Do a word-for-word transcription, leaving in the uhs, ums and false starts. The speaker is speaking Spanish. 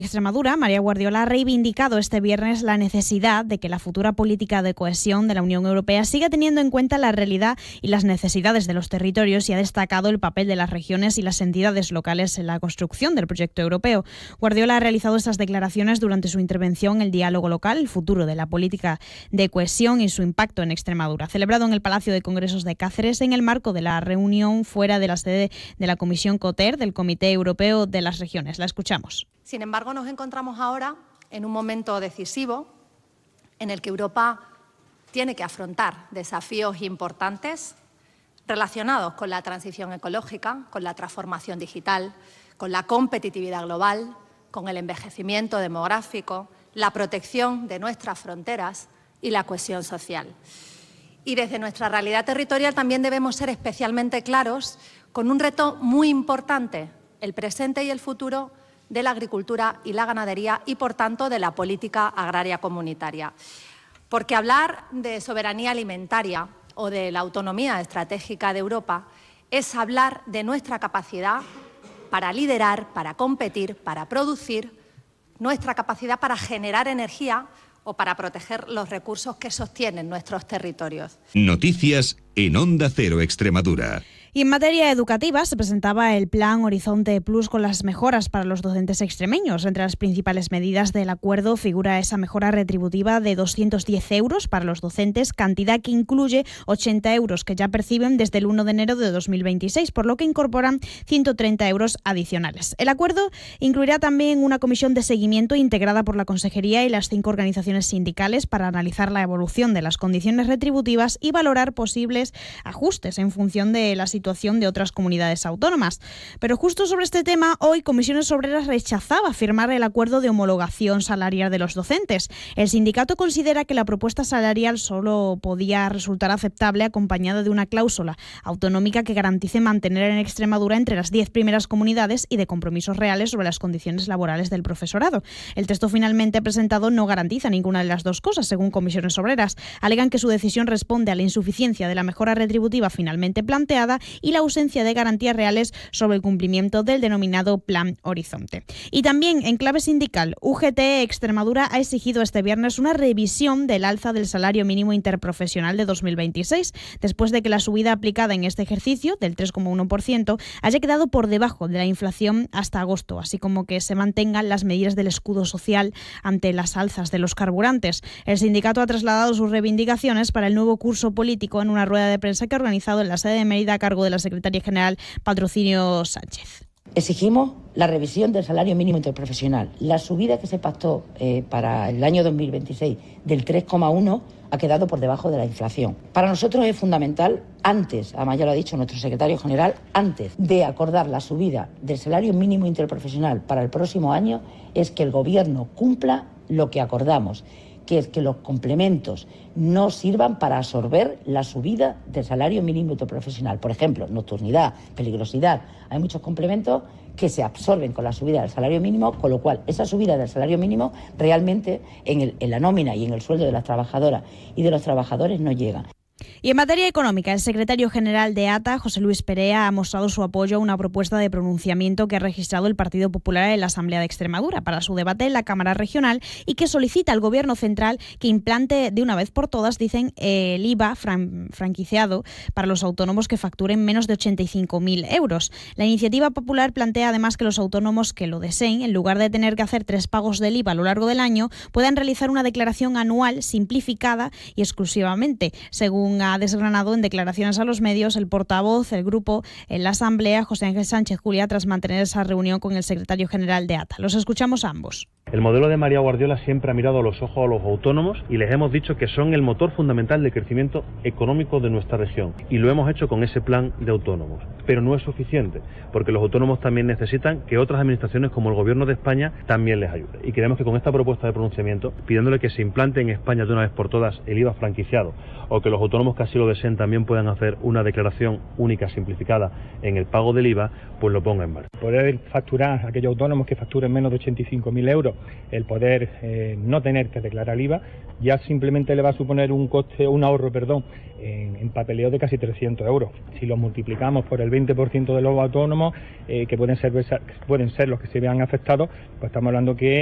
Extremadura, María Guardiola ha reivindicado este viernes la necesidad de que la futura política de cohesión de la Unión Europea siga teniendo en cuenta la realidad y las necesidades de los territorios y ha destacado el papel de las regiones y las entidades locales en la construcción del proyecto europeo. Guardiola ha realizado estas declaraciones durante su intervención en el diálogo local, el futuro de la política de cohesión y su impacto en Extremadura, celebrado en el Palacio de Congresos de Cáceres en el marco de la reunión fuera de la sede de la Comisión COTER del Comité Europeo de las Regiones. La escuchamos. Sin embargo, nos encontramos ahora en un momento decisivo en el que Europa tiene que afrontar desafíos importantes relacionados con la transición ecológica, con la transformación digital, con la competitividad global, con el envejecimiento demográfico, la protección de nuestras fronteras y la cohesión social. Y desde nuestra realidad territorial también debemos ser especialmente claros con un reto muy importante, el presente y el futuro de la agricultura y la ganadería y, por tanto, de la política agraria comunitaria. Porque hablar de soberanía alimentaria o de la autonomía estratégica de Europa es hablar de nuestra capacidad para liderar, para competir, para producir, nuestra capacidad para generar energía o para proteger los recursos que sostienen nuestros territorios. Noticias en Onda Cero Extremadura. Y en materia educativa se presentaba el Plan Horizonte Plus con las mejoras para los docentes extremeños. Entre las principales medidas del acuerdo figura esa mejora retributiva de doscientos diez euros para los docentes, cantidad que incluye ochenta euros que ya perciben desde el uno de enero de dos mil veintiséis, por lo que incorporan ciento treinta euros adicionales. El acuerdo incluirá también una comisión de seguimiento integrada por la Consejería y las cinco organizaciones sindicales para analizar la evolución de las condiciones retributivas y valorar posibles ajustes en función de la situación situación de otras comunidades autónomas. Pero justo sobre este tema, hoy Comisiones Obreras rechazaba firmar el acuerdo de homologación salarial de los docentes. El sindicato considera que la propuesta salarial solo podía resultar aceptable acompañada de una cláusula autonómica que garantice mantener en Extremadura entre las diez primeras comunidades y de compromisos reales sobre las condiciones laborales del profesorado. El texto finalmente presentado no garantiza ninguna de las dos cosas, según Comisiones Obreras. Alegan que su decisión responde a la insuficiencia de la mejora retributiva finalmente planteada y la ausencia de garantías reales sobre el cumplimiento del denominado Plan Horizonte. Y también en clave sindical, U G T Extremadura ha exigido este viernes una revisión del alza del salario mínimo interprofesional de dos mil veintiséis, después de que la subida aplicada en este ejercicio, del tres coma uno por ciento, haya quedado por debajo de la inflación hasta agosto, así como que se mantengan las medidas del escudo social ante las alzas de los carburantes. El sindicato ha trasladado sus reivindicaciones para el nuevo curso político en una rueda de prensa que ha organizado en la sede de Mérida a cargo de la secretaria general Patrocinio Sánchez. Exigimos la revisión del salario mínimo interprofesional. La subida que se pactó eh, para el año dos mil veintiséis del tres coma uno ha quedado por debajo de la inflación. Para nosotros es fundamental, antes, además ya lo ha dicho nuestro secretario general, antes de acordar la subida del salario mínimo interprofesional para el próximo año, es que el Gobierno cumpla lo que acordamos, que es que los complementos no sirvan para absorber la subida del salario mínimo interprofesional. Por ejemplo, nocturnidad, peligrosidad. Hay muchos complementos que se absorben con la subida del salario mínimo, con lo cual esa subida del salario mínimo realmente en, el, en la nómina y en el sueldo de las trabajadoras y de los trabajadores no llega. Y en materia económica, el secretario general de A T A, José Luis Perea, ha mostrado su apoyo a una propuesta de pronunciamiento que ha registrado el Partido Popular en la Asamblea de Extremadura para su debate en la Cámara Regional y que solicita al Gobierno central que implante de una vez por todas, dicen, el I V A fran- franquiciado para los autónomos que facturen menos de ochenta y cinco mil euros. La iniciativa popular plantea además que los autónomos que lo deseen, en lugar de tener que hacer tres pagos del I V A a lo largo del año, puedan realizar una declaración anual simplificada y exclusivamente, según ha desgranado en declaraciones a los medios el portavoz del grupo en la Asamblea, José Ángel Sánchez Julia, tras mantener esa reunión con el secretario general de A T A. Los escuchamos a ambos. El modelo de María Guardiola siempre ha mirado a los ojos a los autónomos y les hemos dicho que son el motor fundamental de crecimiento económico de nuestra región. Y lo hemos hecho con ese plan de autónomos. Pero no es suficiente, porque los autónomos también necesitan que otras administraciones como el Gobierno de España también les ayude. Y creemos que con esta propuesta de pronunciamiento, pidiéndole que se implante en España de una vez por todas el I V A franquiciado, o que los autónomos que así lo deseen también puedan hacer una declaración única simplificada en el pago del I V A, pues lo ponga en marcha. Poder facturar a aquellos autónomos que facturen menos de ochenta y cinco mil euros ejemplo, el poder eh, no tener que declarar I V A, ya simplemente le va a suponer un coste, un ahorro, perdón, en, en papeleo de casi trescientos euros. Si lo multiplicamos por el veinte por ciento de los autónomos, eh, que pueden ser, pueden ser los que se vean afectados, pues estamos hablando que